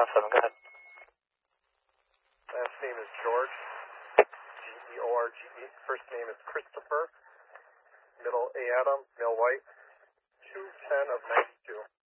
7, go ahead. Last name is George, George. First name is Christopher. Middle A. Adam, male white. 210 of 92.